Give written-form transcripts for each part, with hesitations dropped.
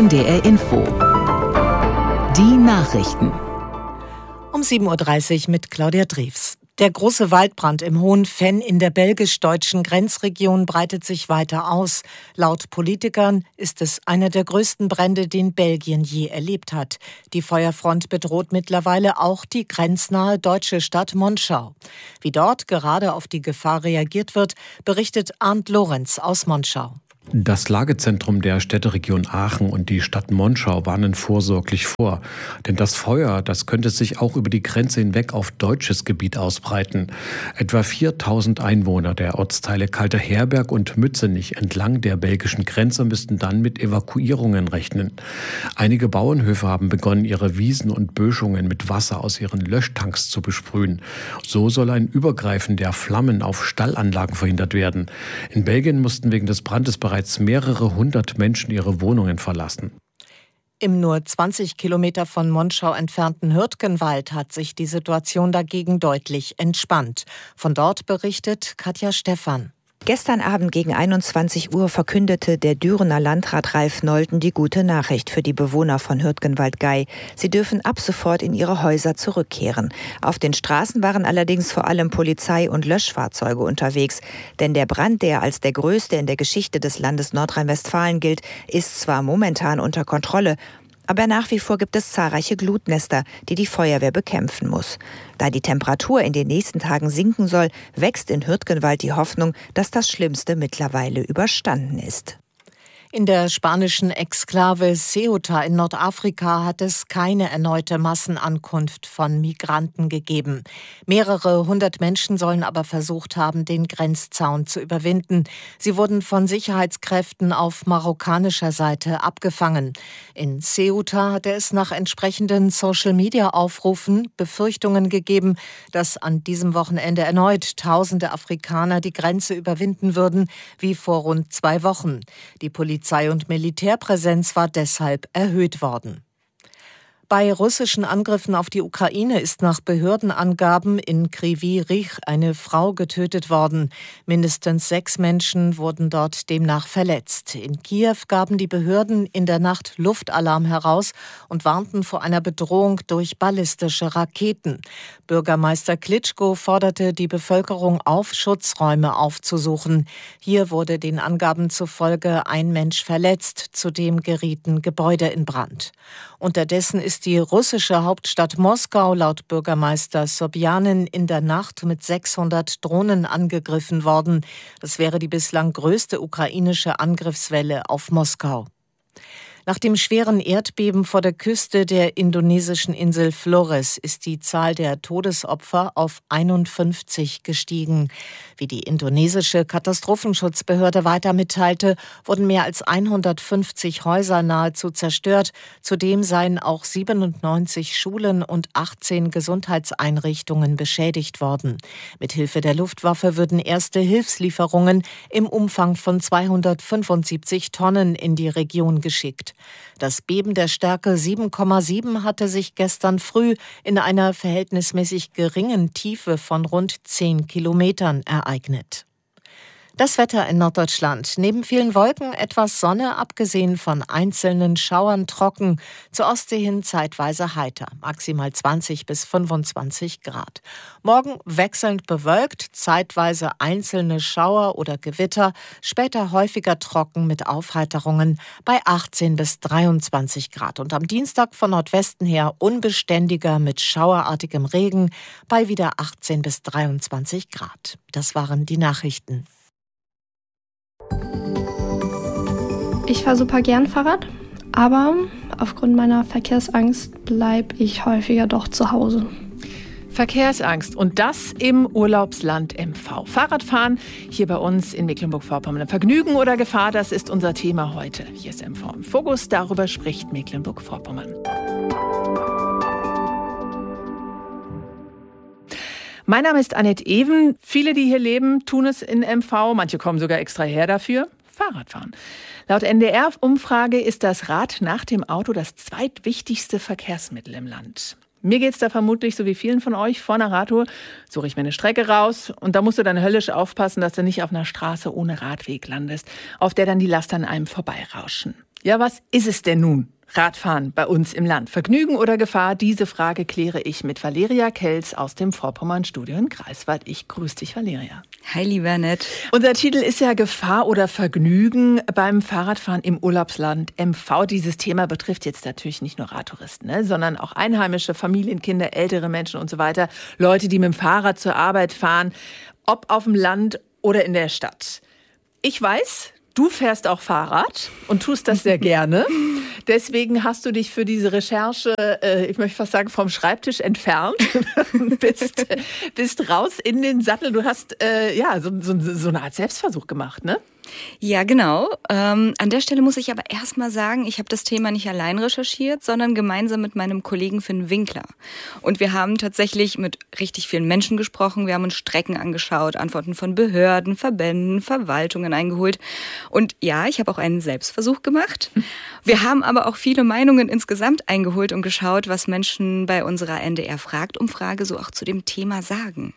NDR Info. Die Nachrichten. Um 7.30 Uhr mit Claudia Drews. Der große Waldbrand im Hohen Venn in der belgisch-deutschen Grenzregion breitet sich weiter aus. Laut Politikern ist es einer der größten Brände, den Belgien je erlebt hat. Die Feuerfront bedroht mittlerweile auch die grenznahe deutsche Stadt Monschau. Wie dort gerade auf die Gefahr reagiert wird, berichtet Arndt Lorenz aus Monschau. Das Lagezentrum der Städteregion Aachen und die Stadt Monschau warnen vorsorglich vor. Denn das Feuer, das könnte sich auch über die Grenze hinweg auf deutsches Gebiet ausbreiten. Etwa 4000 Einwohner der Ortsteile Kalterherberg und Mützenich entlang der belgischen Grenze müssten dann mit Evakuierungen rechnen. Einige Bauernhöfe haben begonnen, ihre Wiesen und Böschungen mit Wasser aus ihren Löschtanks zu besprühen. So soll ein Übergreifen der Flammen auf Stallanlagen verhindert werden. In Belgien mussten wegen des Brandes bereits mehrere hundert Menschen ihre Wohnungen verlassen. Im nur 20 Kilometer von Monschau entfernten Hürtgenwald hat sich die Situation dagegen deutlich entspannt. Von dort berichtet Katja Stephan. Gestern Abend gegen 21 Uhr verkündete der Dürener Landrat Ralf Nolten die gute Nachricht für die Bewohner von Hürtgenwald-Gey. Sie dürfen ab sofort in ihre Häuser zurückkehren. Auf den Straßen waren allerdings vor allem Polizei und Löschfahrzeuge unterwegs. Denn der Brand, der als der größte in der Geschichte des Landes Nordrhein-Westfalen gilt, ist zwar momentan unter Kontrolle, aber nach wie vor gibt es zahlreiche Glutnester, die die Feuerwehr bekämpfen muss. Da die Temperatur in den nächsten Tagen sinken soll, wächst in Hürtgenwald die Hoffnung, dass das Schlimmste mittlerweile überstanden ist. In der spanischen Exklave Ceuta in Nordafrika hat es keine erneute Massenankunft von Migranten gegeben. Mehrere hundert Menschen sollen aber versucht haben, den Grenzzaun zu überwinden. Sie wurden von Sicherheitskräften auf marokkanischer Seite abgefangen. In Ceuta hatte es nach entsprechenden Social-Media-Aufrufen Befürchtungen gegeben, dass an diesem Wochenende erneut tausende Afrikaner die Grenze überwinden würden, wie vor rund 2 Wochen. Die Polizei und Militärpräsenz war deshalb erhöht worden. Bei russischen Angriffen auf die Ukraine ist nach Behördenangaben in Kryvyi Rih eine Frau getötet worden. Mindestens 6 Menschen wurden dort demnach verletzt. In Kiew gaben die Behörden in der Nacht Luftalarm heraus und warnten vor einer Bedrohung durch ballistische Raketen. Bürgermeister Klitschko forderte die Bevölkerung auf, Schutzräume aufzusuchen. Hier wurde den Angaben zufolge ein Mensch verletzt. Zudem gerieten Gebäude in Brand. Unterdessen ist die russische Hauptstadt Moskau laut Bürgermeister Sobjanin in der Nacht mit 600 Drohnen angegriffen worden. Das wäre die bislang größte ukrainische Angriffswelle auf Moskau. Nach dem schweren Erdbeben vor der Küste der indonesischen Insel Flores ist die Zahl der Todesopfer auf 51 gestiegen. Wie die indonesische Katastrophenschutzbehörde weiter mitteilte, wurden mehr als 150 Häuser nahezu zerstört. Zudem seien auch 97 Schulen und 18 Gesundheitseinrichtungen beschädigt worden. Mithilfe der Luftwaffe würden erste Hilfslieferungen im Umfang von 275 Tonnen in die Region geschickt. Das Beben der Stärke 7,7 hatte sich gestern früh in einer verhältnismäßig geringen Tiefe von rund 10 Kilometern ereignet. Das Wetter in Norddeutschland. Neben vielen Wolken etwas Sonne, abgesehen von einzelnen Schauern trocken. Zur Ostsee hin zeitweise heiter, maximal 20 bis 25 Grad. Morgen wechselnd bewölkt, zeitweise einzelne Schauer oder Gewitter, später häufiger trocken mit Aufheiterungen bei 18 bis 23 Grad. Und am Dienstag von Nordwesten her unbeständiger mit schauerartigem Regen bei wieder 18 bis 23 Grad. Das waren die Nachrichten. Ich fahre super gern Fahrrad, aber aufgrund meiner Verkehrsangst bleibe ich häufiger doch zu Hause. Verkehrsangst und das im Urlaubsland MV. Fahrradfahren hier bei uns in Mecklenburg-Vorpommern. Vergnügen oder Gefahr, das ist unser Thema heute. Hier ist MV im Fokus, darüber spricht Mecklenburg-Vorpommern. Mein Name ist Annette Even. Viele, die hier leben, tun es in MV. Manche kommen sogar extra her dafür. Fahrradfahren. Laut NDR-Umfrage ist das Rad nach dem Auto das zweitwichtigste Verkehrsmittel im Land. Mir geht's da vermutlich, so wie vielen von euch, vor einer Radtour suche ich mir eine Strecke raus und da musst du dann höllisch aufpassen, dass du nicht auf einer Straße ohne Radweg landest, auf der dann die Laster an einem vorbeirauschen. Ja, was ist es denn nun? Radfahren bei uns im Land. Vergnügen oder Gefahr? Diese Frage kläre ich mit Valeria Kelz aus dem Vorpommern-Studio in Greifswald. Ich grüße dich, Valeria. Hi, lieber Annette. Unser Titel ist ja Gefahr oder Vergnügen beim Fahrradfahren im Urlaubsland MV. Dieses Thema betrifft jetzt natürlich nicht nur Radtouristen, sondern auch Einheimische, Familien, Kinder, ältere Menschen und so weiter. Leute, die mit dem Fahrrad zur Arbeit fahren, ob auf dem Land oder in der Stadt. Ich weiß, du fährst auch Fahrrad und tust das sehr gerne. Deswegen hast du dich für diese Recherche, ich möchte fast sagen, vom Schreibtisch entfernt. bist raus in den Sattel. Du hast so eine Art Selbstversuch gemacht, ne? Ja, genau. An der Stelle muss ich aber erstmal sagen, ich habe das Thema nicht allein recherchiert, sondern gemeinsam mit meinem Kollegen Finn Winkler. Und wir haben tatsächlich mit richtig vielen Menschen gesprochen. Wir haben uns Strecken angeschaut, Antworten von Behörden, Verbänden, Verwaltungen eingeholt. Und ja, ich habe auch einen Selbstversuch gemacht. Wir haben aber auch viele Meinungen insgesamt eingeholt und geschaut, was Menschen bei unserer NDR-Fragt-Umfrage so auch zu dem Thema sagen.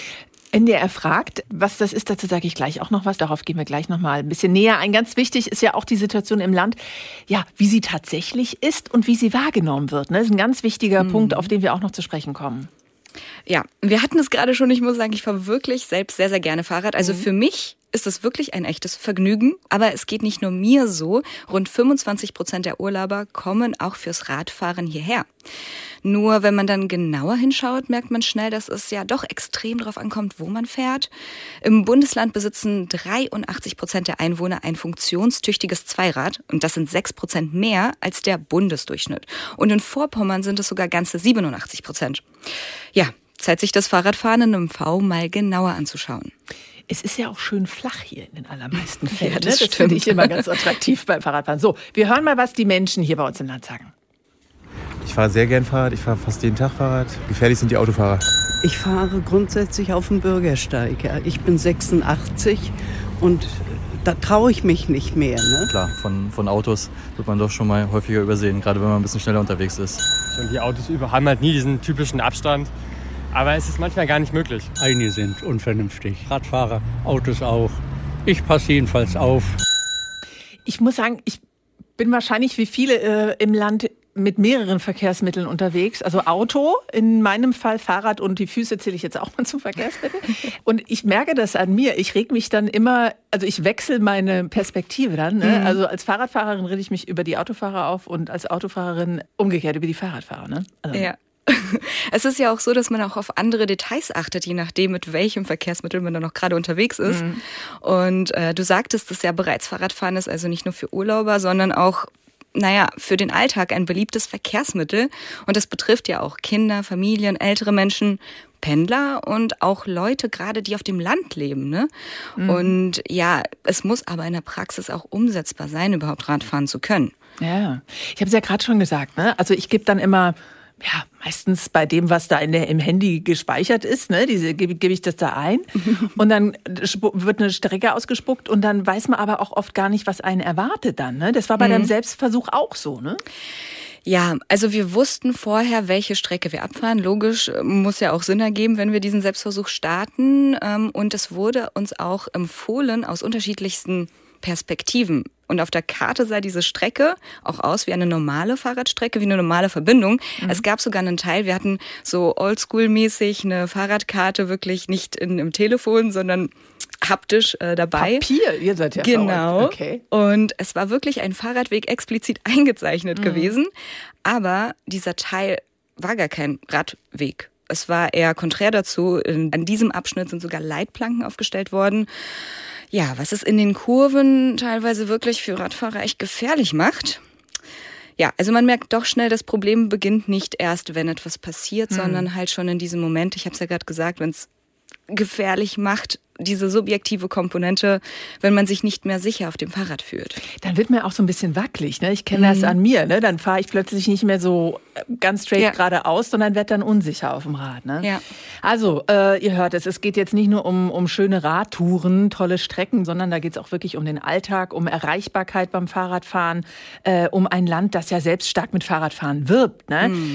NDR fragt, was das ist, dazu sage ich gleich auch noch was. Darauf gehen wir gleich noch mal ein bisschen näher ein. Ganz wichtig ist ja auch die Situation im Land, ja, wie sie tatsächlich ist und wie sie wahrgenommen wird. Das ist ein ganz wichtiger Punkt, auf den wir auch noch zu sprechen kommen. Ja, wir hatten es gerade schon, ich muss sagen, ich fahre wirklich selbst sehr, sehr gerne Fahrrad. Also für mich ist es wirklich ein echtes Vergnügen. Aber es geht nicht nur mir so. Rund 25% der Urlauber kommen auch fürs Radfahren hierher. Nur wenn man dann genauer hinschaut, merkt man schnell, dass es ja doch extrem darauf ankommt, wo man fährt. Im Bundesland besitzen 83% der Einwohner ein funktionstüchtiges Zweirad. Und das sind 6% mehr als der Bundesdurchschnitt. Und in Vorpommern sind es sogar ganze 87%. Ja, Zeit, sich das Fahrradfahren in einem MV mal genauer anzuschauen. Es ist ja auch schön flach hier in den allermeisten Fällen. Ja, das finde ich immer ganz attraktiv beim Fahrradfahren. So, wir hören mal, was die Menschen hier bei uns im Land sagen. Ich fahre sehr gern Fahrrad, ich fahre fast jeden Tag Fahrrad. Gefährlich sind die Autofahrer. Ich fahre grundsätzlich auf dem Bürgersteig. Ja. Ich bin 86 und da traue ich mich nicht mehr. Ne? Klar, von Autos wird man doch schon mal häufiger übersehen, gerade wenn man ein bisschen schneller unterwegs ist. Und die Autos haben halt nie diesen typischen Abstand. Aber es ist manchmal gar nicht möglich. Einige sind unvernünftig. Radfahrer, Autos auch. Ich passe jedenfalls auf. Ich muss sagen, ich bin wahrscheinlich wie viele im Land mit mehreren Verkehrsmitteln unterwegs. Also Auto, in meinem Fall Fahrrad und die Füße zähle ich jetzt auch mal zum Verkehrsmittel. Und ich merke das an mir. Ich reg mich dann immer, also ich wechsle meine Perspektive dann. Ne? Also als Fahrradfahrerin rede ich mich über die Autofahrer auf und als Autofahrerin umgekehrt über die Fahrradfahrer. Ne? Also ja. Es ist ja auch so, dass man auch auf andere Details achtet, je nachdem, mit welchem Verkehrsmittel man dann noch gerade unterwegs ist. Und du sagtest es ja bereits, Fahrradfahren ist also nicht nur für Urlauber, sondern auch für den Alltag ein beliebtes Verkehrsmittel. Und das betrifft ja auch Kinder, Familien, ältere Menschen, Pendler und auch Leute gerade, die auf dem Land leben. Ne? Und ja, es muss aber in der Praxis auch umsetzbar sein, überhaupt Radfahren zu können. Ja, ich habe es ja gerade schon gesagt. Ne? Also ich gebe dann immer... Ja, meistens bei dem, was da im Handy gespeichert ist, ne, gebe ich das da ein und dann wird eine Strecke ausgespuckt und dann weiß man aber auch oft gar nicht, was einen erwartet dann. Ne? Das war bei deinem Selbstversuch auch so, ne? Ja, also wir wussten vorher, welche Strecke wir abfahren. Logisch, muss ja auch Sinn ergeben, wenn wir diesen Selbstversuch starten. Und es wurde uns auch empfohlen aus unterschiedlichsten Perspektiven. Und auf der Karte sah diese Strecke auch aus wie eine normale Fahrradstrecke, wie eine normale Verbindung. Es gab sogar einen Teil, wir hatten so oldschool-mäßig eine Fahrradkarte, wirklich nicht im Telefon, sondern haptisch dabei. Papier, ihr seid ja genau. Okay. Und es war wirklich ein Fahrradweg explizit eingezeichnet gewesen. Aber dieser Teil war gar kein Radweg. Es war eher konträr dazu. An diesem Abschnitt sind sogar Leitplanken aufgestellt worden. Ja, was es in den Kurven teilweise wirklich für Radfahrer echt gefährlich macht. Ja, also man merkt doch schnell, das Problem beginnt nicht erst, wenn etwas passiert, sondern halt schon in diesem Moment. Ich habe es ja gerade gesagt, wenn es gefährlich macht, diese subjektive Komponente, wenn man sich nicht mehr sicher auf dem Fahrrad fühlt. Dann wird man auch so ein bisschen wackelig. Ne? Ich kenne das an mir. Ne? Dann fahre ich plötzlich nicht mehr so ganz straight geradeaus, sondern werde dann unsicher auf dem Rad. Ne? Ja. Also, ihr hört es geht jetzt nicht nur um schöne Radtouren, tolle Strecken, sondern da geht es auch wirklich um den Alltag, um Erreichbarkeit beim Fahrradfahren, um ein Land, das ja selbst stark mit Fahrradfahren wirbt.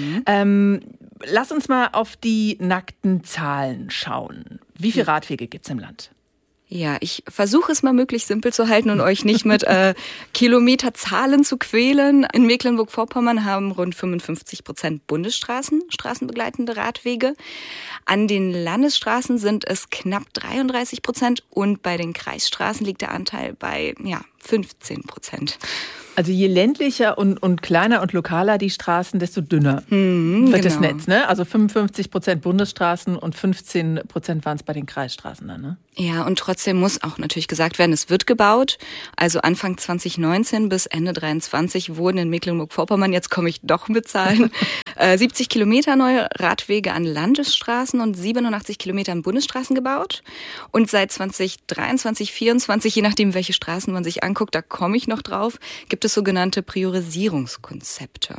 Ne? Lass uns mal auf die nackten Zahlen schauen. Wie viele Radwege gibt's im Land? Ja, ich versuche es mal möglichst simpel zu halten und euch nicht mit Kilometerzahlen zu quälen. In Mecklenburg-Vorpommern haben rund 55% Bundesstraßen straßenbegleitende Radwege. An den Landesstraßen sind es knapp 33% und bei den Kreisstraßen liegt der Anteil bei 15%. Also je ländlicher und kleiner und lokaler die Straßen, desto dünner wird das Netz, ne? Also 55% Bundesstraßen und 15% waren es bei den Kreisstraßen dann, ne? Ja, und trotzdem muss auch natürlich gesagt werden, es wird gebaut. Also Anfang 2019 bis Ende 2023 wurden in Mecklenburg-Vorpommern, jetzt komme ich doch mit Zahlen, 70 Kilometer neue Radwege an Landesstraßen und 87 Kilometer an Bundesstraßen gebaut. Und seit 2023, 2024, je nachdem, welche Straßen man sich anguckt, da komme ich noch drauf, gibt es sogenannte Priorisierungskonzepte.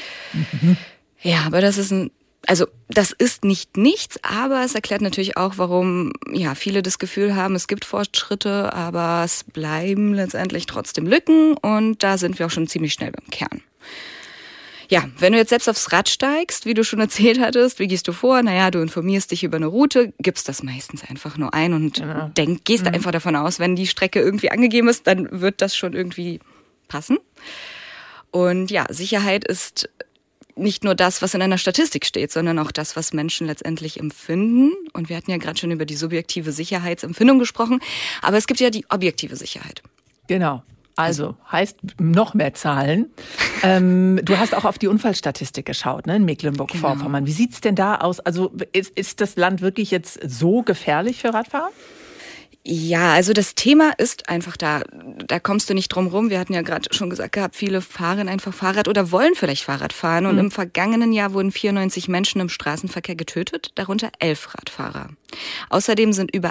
Ja, aber das ist nicht nichts, aber es erklärt natürlich auch, warum viele das Gefühl haben, es gibt Fortschritte, aber es bleiben letztendlich trotzdem Lücken und da sind wir auch schon ziemlich schnell beim Kern. Ja, wenn du jetzt selbst aufs Rad steigst, wie du schon erzählt hattest, wie gehst du vor? Du informierst dich über eine Route, gibst das meistens einfach nur ein und gehst einfach davon aus, wenn die Strecke irgendwie angegeben ist, dann wird das schon irgendwie passen. Und ja, Sicherheit ist nicht nur das, was in einer Statistik steht, sondern auch das, was Menschen letztendlich empfinden. Und wir hatten ja gerade schon über die subjektive Sicherheitsempfindung gesprochen, aber es gibt ja die objektive Sicherheit. Genau. Also heißt noch mehr Zahlen. Du hast auch auf die Unfallstatistik geschaut, ne, in Mecklenburg-Vorpommern. Genau. Wie sieht's denn da aus? Also ist das Land wirklich jetzt so gefährlich für Radfahrer? Ja, also das Thema ist einfach da kommst du nicht drum rum. Wir hatten ja gerade schon gesagt gehabt, viele fahren einfach Fahrrad oder wollen vielleicht Fahrrad fahren. Und im vergangenen Jahr wurden 94 Menschen im Straßenverkehr getötet, darunter 11 Radfahrer. Außerdem sind über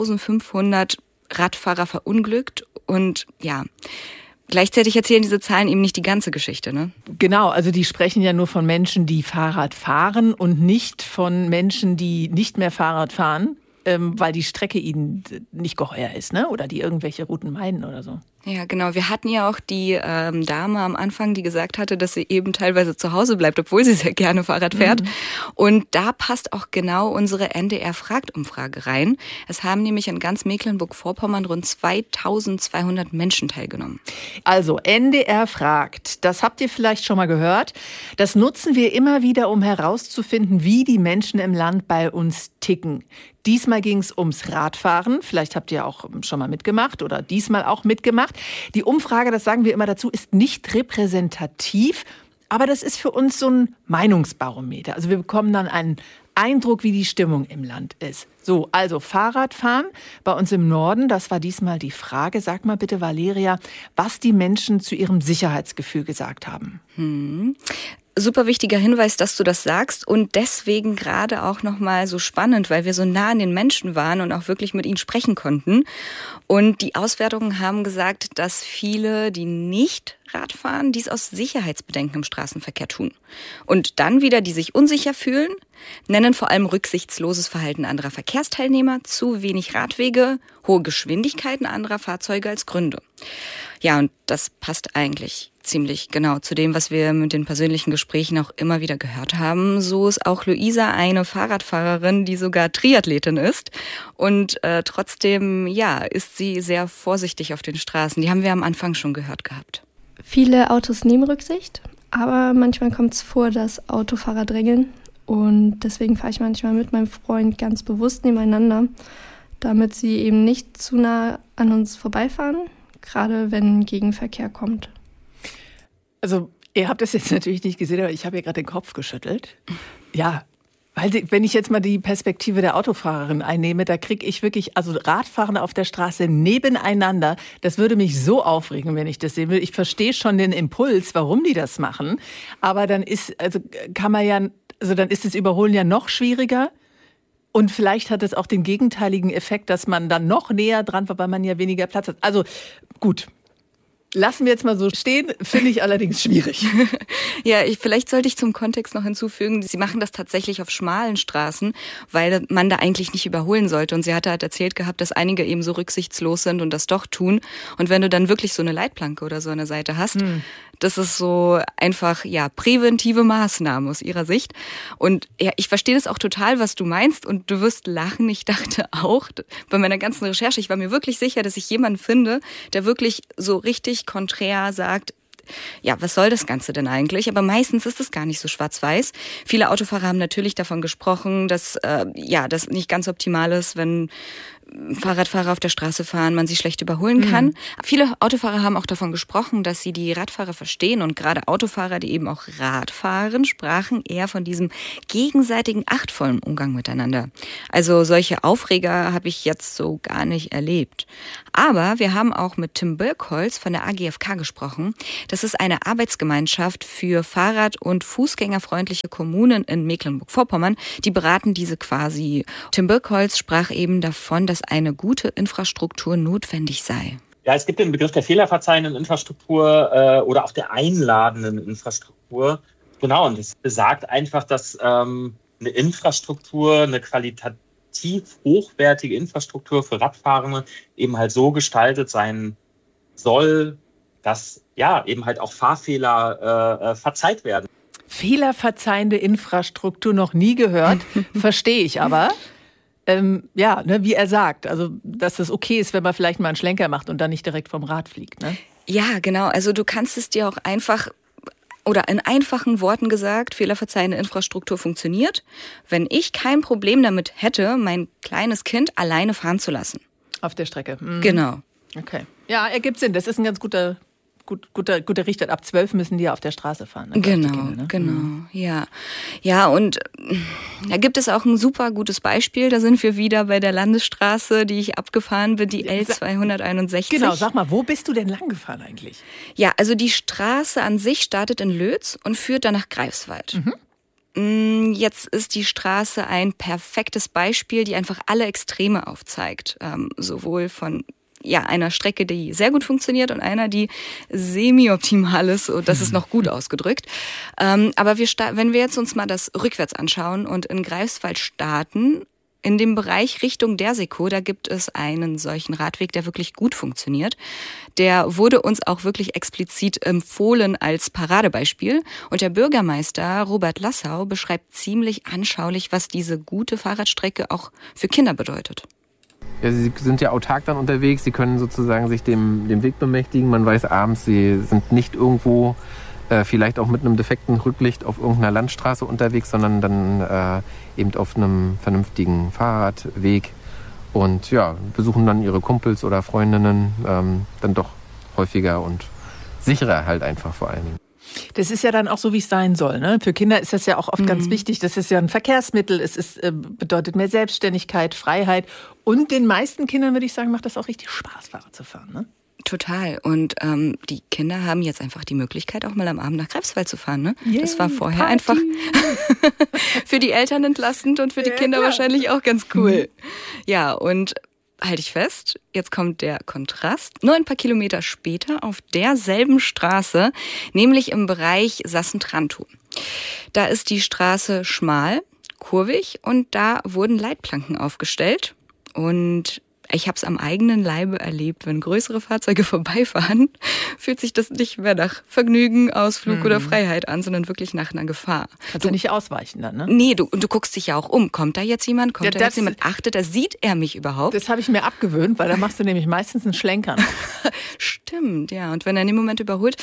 1500 Radfahrer verunglückt und gleichzeitig erzählen diese Zahlen eben nicht die ganze Geschichte, ne? Genau, also die sprechen ja nur von Menschen, die Fahrrad fahren und nicht von Menschen, die nicht mehr Fahrrad fahren, weil die Strecke ihnen nicht geheuer ist, ne? Oder die irgendwelche Routen meiden oder so. Ja, genau. Wir hatten ja auch die Dame am Anfang, die gesagt hatte, dass sie eben teilweise zu Hause bleibt, obwohl sie sehr gerne Fahrrad fährt. Und da passt auch genau unsere NDR-Fragt-Umfrage rein. Es haben nämlich in ganz Mecklenburg-Vorpommern rund 2200 Menschen teilgenommen. Also NDR fragt, das habt ihr vielleicht schon mal gehört. Das nutzen wir immer wieder, um herauszufinden, wie die Menschen im Land bei uns ticken. Diesmal ging es ums Radfahren. Vielleicht habt ihr auch schon mal mitgemacht oder diesmal auch mitgemacht. Die Umfrage, das sagen wir immer dazu, ist nicht repräsentativ, aber das ist für uns so ein Meinungsbarometer. Also wir bekommen dann einen Eindruck, wie die Stimmung im Land ist. So, also Fahrradfahren bei uns im Norden, das war diesmal die Frage. Sag mal bitte, Valeria, was die Menschen zu ihrem Sicherheitsgefühl gesagt haben. Super wichtiger Hinweis, dass du das sagst und deswegen gerade auch nochmal so spannend, weil wir so nah an den Menschen waren und auch wirklich mit ihnen sprechen konnten. Und die Auswertungen haben gesagt, dass viele, die nicht Rad fahren, dies aus Sicherheitsbedenken im Straßenverkehr tun. Und dann wieder, die sich unsicher fühlen, nennen vor allem rücksichtsloses Verhalten anderer Verkehrsteilnehmer, zu wenig Radwege, hohe Geschwindigkeiten anderer Fahrzeuge als Gründe. Ja, und das passt eigentlich ziemlich genau zu dem, was wir mit den persönlichen Gesprächen auch immer wieder gehört haben. So ist auch Luisa eine Fahrradfahrerin, die sogar Triathletin ist. Und trotzdem, ist sie sehr vorsichtig auf den Straßen. Die haben wir am Anfang schon gehört gehabt. Viele Autos nehmen Rücksicht, aber manchmal kommt es vor, dass Autofahrer drängeln. Und deswegen fahre ich manchmal mit meinem Freund ganz bewusst nebeneinander, damit sie eben nicht zu nah an uns vorbeifahren, gerade wenn Gegenverkehr kommt. Also ihr habt das jetzt natürlich nicht gesehen, aber ich habe ja gerade den Kopf geschüttelt. Ja, weil wenn ich jetzt mal die Perspektive der Autofahrerin einnehme, da kriege ich wirklich, also Radfahrende auf der Straße nebeneinander, das würde mich so aufregen, wenn ich das sehen will. Ich verstehe schon den Impuls, warum die das machen, aber dann ist das Überholen ja noch schwieriger. Und vielleicht hat es auch den gegenteiligen Effekt, dass man dann noch näher dran war, weil man ja weniger Platz hat. Also gut. Lassen wir jetzt mal so stehen, finde ich allerdings schwierig. Ja, vielleicht sollte ich zum Kontext noch hinzufügen, sie machen das tatsächlich auf schmalen Straßen, weil man da eigentlich nicht überholen sollte. Und sie hatte halt erzählt gehabt, dass einige eben so rücksichtslos sind und das doch tun. Und wenn du dann wirklich so eine Leitplanke oder so an der Seite hast, das ist so einfach, ja, präventive Maßnahmen aus ihrer Sicht. Und ja, ich verstehe das auch total, was du meinst. Und du wirst lachen. Ich dachte auch bei meiner ganzen Recherche, ich war mir wirklich sicher, dass ich jemanden finde, der wirklich so richtig konträr sagt, ja, was soll das Ganze denn eigentlich? Aber meistens ist es gar nicht so schwarz-weiß. Viele Autofahrer haben natürlich davon gesprochen, dass das nicht ganz optimal ist, wenn Fahrradfahrer auf der Straße fahren, man sie schlecht überholen kann. Viele Autofahrer haben auch davon gesprochen, dass sie die Radfahrer verstehen und gerade Autofahrer, die eben auch Rad fahren, sprachen eher von diesem gegenseitigen achtvollen Umgang miteinander. Also solche Aufreger habe ich jetzt so gar nicht erlebt. Aber wir haben auch mit Tim Birkholz von der AGFK gesprochen. Das ist eine Arbeitsgemeinschaft für Fahrrad- und Fußgängerfreundliche Kommunen in Mecklenburg-Vorpommern. Die beraten diese quasi. Tim Birkholz sprach eben davon, dass eine gute Infrastruktur notwendig sei. Ja, es gibt den Begriff der fehlerverzeihenden Infrastruktur oder auch der einladenden Infrastruktur. Genau, und das besagt einfach, dass eine Infrastruktur, eine qualitativ hochwertige Infrastruktur für Radfahrende eben halt so gestaltet sein soll, dass ja eben halt auch Fahrfehler verzeiht werden. Fehlerverzeihende Infrastruktur noch nie gehört, verstehe ich aber. Wie er sagt, also dass es okay ist, wenn man vielleicht mal einen Schlenker macht und dann nicht direkt vom Rad fliegt. Ne? Ja, genau. Also du kannst es dir auch einfach oder in einfachen Worten gesagt, fehlerverzeihende Infrastruktur funktioniert, wenn ich kein Problem damit hätte, mein kleines Kind alleine fahren zu lassen. Auf der Strecke. Genau. Okay. Ja, ergibt Sinn. Das ist ein ganz guter Richter. Ab 12 müssen die ja auf der Straße fahren. Genau. Ja, und da gibt es auch ein super gutes Beispiel. Da sind wir wieder bei der Landesstraße, die ich abgefahren bin, die L261. Genau, sag mal, wo bist du denn lang gefahren eigentlich? Ja, also die Straße an sich startet in Lötz und führt dann nach Greifswald. Jetzt ist die Straße ein perfektes Beispiel, die einfach alle Extreme aufzeigt. Sowohl von einer Strecke, die sehr gut funktioniert und einer, die semi-optimal ist. Und das ist noch gut ausgedrückt. Aber wenn wir jetzt uns mal das rückwärts anschauen und in Greifswald starten, in dem Bereich Richtung Derseko, da gibt es einen solchen Radweg, der wirklich gut funktioniert. Der wurde uns auch wirklich explizit empfohlen als Paradebeispiel. Und der Bürgermeister Robert Lassau beschreibt ziemlich anschaulich, was diese gute Fahrradstrecke auch für Kinder bedeutet. Ja, sie sind ja autark dann unterwegs, sie können sozusagen sich dem Weg bemächtigen. Man weiß abends, sie sind nicht irgendwo vielleicht auch mit einem defekten Rücklicht auf irgendeiner Landstraße unterwegs, sondern dann eben auf einem vernünftigen Fahrradweg und besuchen dann ihre Kumpels oder Freundinnen dann doch häufiger und sicherer halt einfach vor allen Dingen. Das ist ja dann auch so, wie es sein soll. Ne? Für Kinder ist das ja auch oft ganz wichtig. Das ist ja ein Verkehrsmittel. Es bedeutet mehr Selbstständigkeit, Freiheit. Und den meisten Kindern, würde ich sagen, macht das auch richtig Spaß, Fahrrad zu fahren. Ne? Total. Und die Kinder haben jetzt einfach die Möglichkeit, auch mal am Abend nach Greifswald zu fahren. Ne? Yay, das war vorher Party. Einfach für die Eltern entlastend und für die Kinder wahrscheinlich auch ganz cool. Ja, und halte ich fest, jetzt kommt der Kontrast. Nur ein paar Kilometer später auf derselben Straße, nämlich im Bereich Sassen-Trantow. Da ist die Straße schmal, kurvig und da wurden Leitplanken aufgestellt. Und ich habe es am eigenen Leibe erlebt, wenn größere Fahrzeuge vorbeifahren, fühlt sich das nicht mehr nach Vergnügen, Ausflug oder Freiheit an, sondern wirklich nach einer Gefahr. Kannst du nicht ausweichen dann, ne? Nee, du guckst dich ja auch um. Kommt da jetzt jemand? Achtet er, sieht er mich überhaupt? Das habe ich mir abgewöhnt, weil da machst du nämlich meistens einen Schlenker. Stimmt, ja. Und wenn er in dem Moment überholt,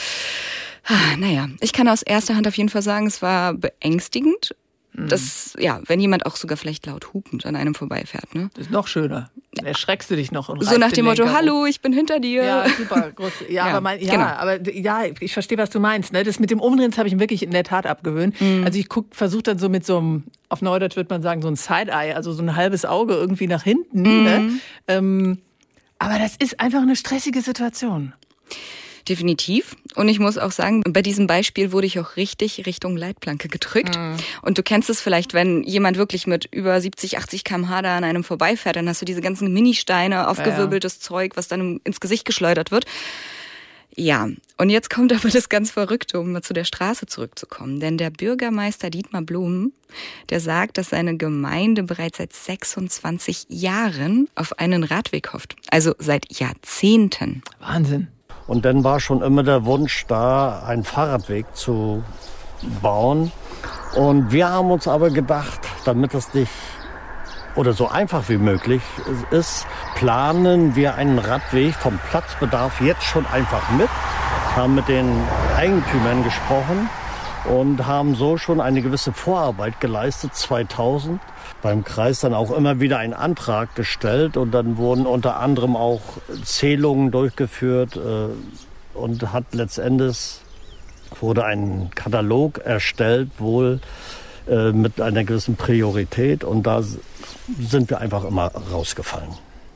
ich kann aus erster Hand auf jeden Fall sagen, es war beängstigend. Das, wenn jemand auch sogar vielleicht laut hupend an einem vorbeifährt, ne? Das ist noch schöner. Dann erschreckst du dich noch. Und so nach dem Motto, hallo, ich bin hinter dir. Ja, super. Groß. Ich verstehe, was du meinst. Ne? Das mit dem Umdrehen, das habe ich wirklich in der Tat abgewöhnt. Also ich versuche dann so mit so einem, auf Neudeutsch würde man sagen, so ein Side-Eye, also so ein halbes Auge irgendwie nach hinten. Ne? Aber das ist einfach eine stressige Situation. Definitiv. Und ich muss auch sagen, bei diesem Beispiel wurde ich auch richtig Richtung Leitplanke gedrückt. Und du kennst es vielleicht, wenn jemand wirklich mit über 70, 80 km/h da an einem vorbeifährt, dann hast du diese ganzen Ministeine, aufgewirbeltes Zeug, was dann ins Gesicht geschleudert wird. Ja, und jetzt kommt aber das ganz Verrückte, um mal zu der Straße zurückzukommen. Denn der Bürgermeister Dietmar Blum, der sagt, dass seine Gemeinde bereits seit 26 Jahren auf einen Radweg hofft. Also seit Jahrzehnten. Wahnsinn. Und dann war schon immer der Wunsch da, einen Fahrradweg zu bauen. Und wir haben uns aber gedacht, damit es nicht oder so einfach wie möglich ist, planen wir einen Radweg vom Platzbedarf jetzt schon einfach mit, haben mit den Eigentümern gesprochen und haben so schon eine gewisse Vorarbeit geleistet, 2000. Beim Kreis dann auch immer wieder einen Antrag gestellt und dann wurden unter anderem auch Zählungen durchgeführt und hat letztendlich wurde ein Katalog erstellt, wohl mit einer gewissen Priorität und da sind wir einfach immer rausgefallen.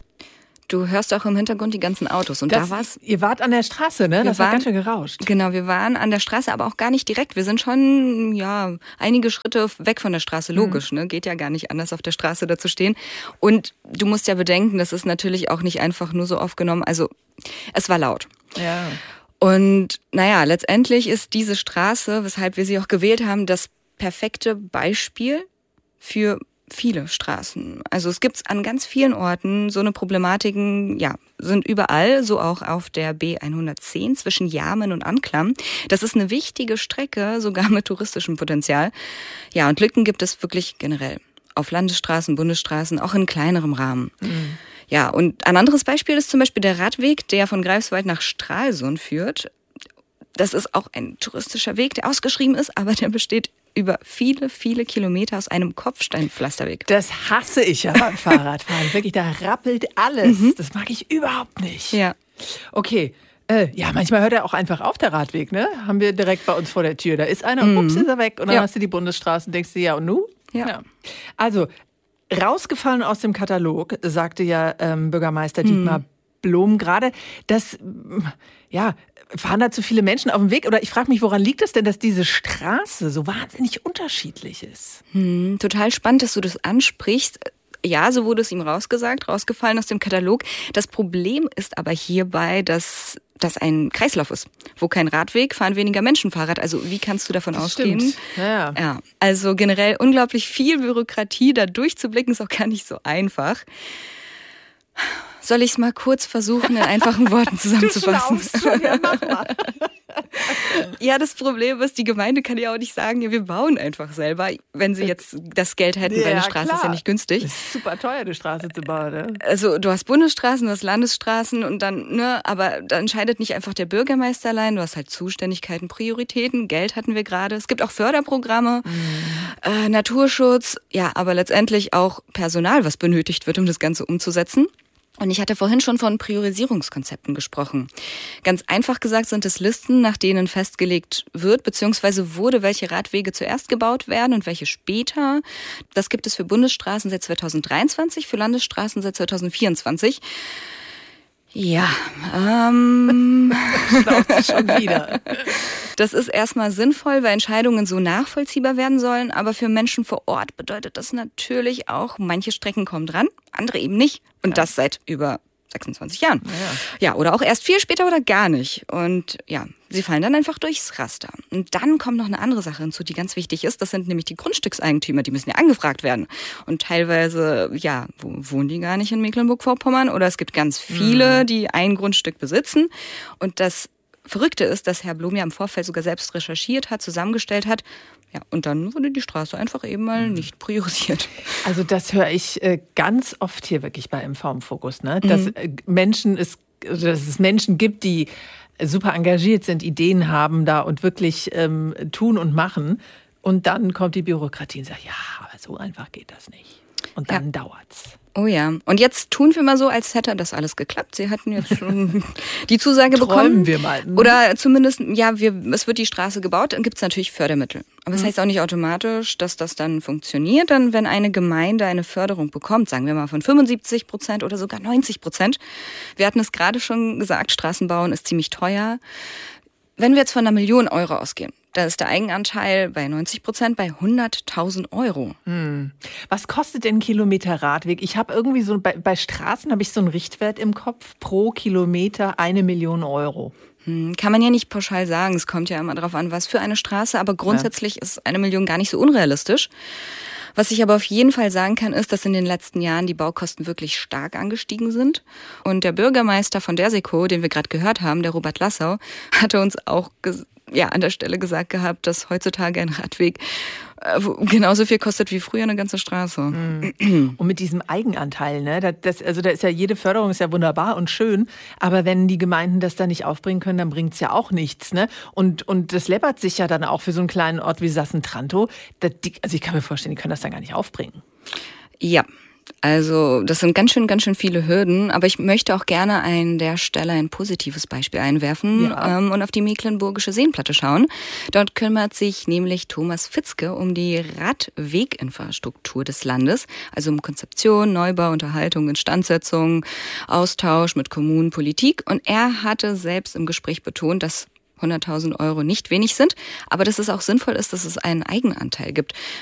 Du hörst auch im Hintergrund die ganzen Autos. Und da war's. Ihr wart an der Straße, ne? Das hat ganz schön gerauscht. Genau, wir waren an der Straße, aber auch gar nicht direkt. Wir sind schon, ja, einige Schritte weg von der Straße. Logisch, ne? Geht ja gar nicht anders, auf der Straße da zu stehen. Und du musst ja bedenken, das ist natürlich auch nicht einfach nur so aufgenommen. Also, es war laut. Ja. Und naja, letztendlich ist diese Straße, weshalb wir sie auch gewählt haben, das perfekte Beispiel für viele Straßen. Also es gibt an ganz vielen Orten so eine Problematiken, ja, sind überall, so auch auf der B110 zwischen Jarmen und Anklam. Das ist eine wichtige Strecke, sogar mit touristischem Potenzial. Ja, und Lücken gibt es wirklich generell. Auf Landesstraßen, Bundesstraßen, auch in kleinerem Rahmen. Mhm. Ja, und ein anderes Beispiel ist zum Beispiel der Radweg, der von Greifswald nach Stralsund führt. Das ist auch ein touristischer Weg, der ausgeschrieben ist, aber der besteht über viele, viele Kilometer aus einem Kopfsteinpflasterweg. Das hasse ich ja beim Fahrradfahren. Wirklich, da rappelt alles. Das mag ich überhaupt nicht. Ja. Okay. Ja, manchmal hört er auch einfach auf, der Radweg, ne? Haben wir direkt bei uns vor der Tür. Da ist einer und ups, ist er weg. Und dann hast du die Bundesstraßen, denkst du, ja und nu? Ja. Also, rausgefallen aus dem Katalog, sagte ja Bürgermeister Dietmar Blum gerade, dass, ja, fahren da zu viele Menschen auf dem Weg? Oder ich frage mich, woran liegt es denn, dass diese Straße so wahnsinnig unterschiedlich ist? Total spannend, dass du das ansprichst. Ja, so wurde es ihm rausgefallen aus dem Katalog. Das Problem ist aber hierbei, dass das ein Kreislauf ist. Wo kein Radweg, fahren weniger Menschen Fahrrad. Also wie kannst du davon ausgehen? Stimmt. Ja. Also generell unglaublich viel Bürokratie, da durchzublicken, ist auch gar nicht so einfach. Soll ich es mal kurz versuchen, in einfachen Worten zusammenzufassen? Du schon, ja, mach mal. Ja, das Problem ist, die Gemeinde kann ja auch nicht sagen, ja, wir bauen einfach selber, wenn sie jetzt das Geld hätten, weil eine Straße ist ja nicht günstig. Das ist super teuer, eine Straße zu bauen. Ne? Also du hast Bundesstraßen, du hast Landesstraßen und dann, ne, aber da entscheidet nicht einfach der Bürgermeister allein, du hast halt Zuständigkeiten, Prioritäten, Geld hatten wir gerade. Es gibt auch Förderprogramme, Naturschutz, ja, aber letztendlich auch Personal, was benötigt wird, um das Ganze umzusetzen. Und ich hatte vorhin schon von Priorisierungskonzepten gesprochen. Ganz einfach gesagt sind es Listen, nach denen festgelegt wird, beziehungsweise wurde, welche Radwege zuerst gebaut werden und welche später. Das gibt es für Bundesstraßen seit 2023, für Landesstraßen seit 2024. Ja, schnauzt sie schon wieder. Das ist erstmal sinnvoll, weil Entscheidungen so nachvollziehbar werden sollen. Aber für Menschen vor Ort bedeutet das natürlich auch, manche Strecken kommen dran, andere eben nicht. Und das seit über 26 Jahren. Ja, oder auch erst viel später oder gar nicht. Und ja, sie fallen dann einfach durchs Raster. Und dann kommt noch eine andere Sache hinzu, die ganz wichtig ist. Das sind nämlich die Grundstückseigentümer, die müssen ja angefragt werden. Und teilweise, ja, wohnen die gar nicht in Mecklenburg-Vorpommern. Oder es gibt ganz viele, die ein Grundstück besitzen. Und das Verrückte ist, dass Herr Blum ja im Vorfeld sogar selbst recherchiert hat, zusammengestellt hat. Ja, und dann wurde die Straße einfach eben mal nicht priorisiert. Also das höre ich ganz oft hier wirklich bei MV im Fokus, ne? Dass es Menschen gibt, die super engagiert sind, Ideen haben da und wirklich tun und machen. Und dann kommt die Bürokratie und sagt, ja, aber so einfach geht das nicht. Und dann dauert's. Oh ja, und jetzt tun wir mal so, als hätte das alles geklappt. Sie hatten jetzt schon die Zusage bekommen. Träumen wir mal. Oder zumindest, ja, es wird die Straße gebaut, dann gibt es natürlich Fördermittel. Aber das heißt auch nicht automatisch, dass das dann funktioniert. Dann, wenn eine Gemeinde eine Förderung bekommt, sagen wir mal von 75% oder sogar 90%. Wir hatten es gerade schon gesagt, Straßenbauen ist ziemlich teuer. Wenn wir jetzt von 1 Million Euro ausgehen, da ist der Eigenanteil bei 90% bei 100.000 Euro. Was kostet denn ein Kilometer Radweg? Ich habe irgendwie so, bei Straßen habe ich so einen Richtwert im Kopf, pro Kilometer 1 Million Euro. Kann man ja nicht pauschal sagen. Es kommt ja immer darauf an, was für eine Straße. Aber grundsätzlich ist 1 Million gar nicht so unrealistisch. Was ich aber auf jeden Fall sagen kann, ist, dass in den letzten Jahren die Baukosten wirklich stark angestiegen sind. Und der Bürgermeister von Dersikow, den wir gerade gehört haben, der Robert Lassau, hatte uns auch an der Stelle gesagt gehabt, dass heutzutage ein Radweg genauso viel kostet wie früher eine ganze Straße. Und mit diesem Eigenanteil, ne? Da ist ja jede Förderung ist ja wunderbar und schön, aber wenn die Gemeinden das da nicht aufbringen können, dann bringt's ja auch nichts, ne? Und das läppert sich ja dann auch für so einen kleinen Ort wie Sassentrantow. Also ich kann mir vorstellen, die können das dann gar nicht aufbringen. Ja. Also das sind ganz schön viele Hürden, aber ich möchte auch gerne an der Stelle ein positives Beispiel einwerfen und auf die Mecklenburgische Seenplatte schauen. Dort kümmert sich nämlich Thomas Fitzke um die Radweginfrastruktur des Landes, also um Konzeption, Neubau, Unterhaltung, Instandsetzung, Austausch mit Kommunen, Politik. Und er hatte selbst im Gespräch betont, dass 100.000 € nicht wenig sind, aber dass es auch sinnvoll ist, dass es einen Eigenanteil gibt.